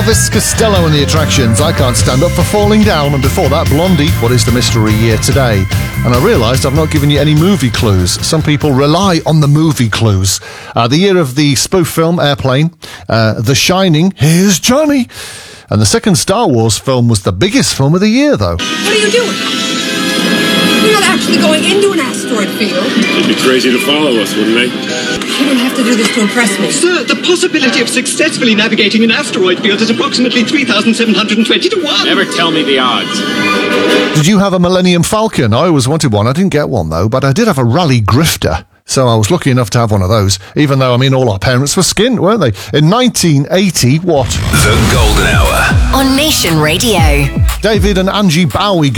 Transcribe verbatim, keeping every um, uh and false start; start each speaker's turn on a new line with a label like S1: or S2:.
S1: Elvis Costello and the Attractions, I Can't Stand Up for Falling Down, and before that, Blondie, What Is the Mystery Year Today? And I realised I've not given you any movie clues. Some people rely on the movie clues. Uh, the year of the spoof film Airplane, uh, The Shining, Here's Johnny. And the second Star Wars film was the biggest film of the year, though.
S2: What are you doing? You're not actually going into an asteroid field.
S3: They'd be crazy to follow us, wouldn't they?
S2: You don't have to do this to impress me.
S4: Sir, the possibility of successfully navigating an asteroid field is approximately three thousand seven hundred twenty to one.
S3: Never tell me the odds.
S1: Did you have a Millennium Falcon? I always wanted one. I didn't get one, though, but I did have a Rally Grifter. So I was lucky enough to have one of those, even though, I mean, all our parents were skint, weren't they? In nineteen eighty, what?
S5: The Golden Hour.
S6: On Nation Radio.
S1: David and Angie Bowie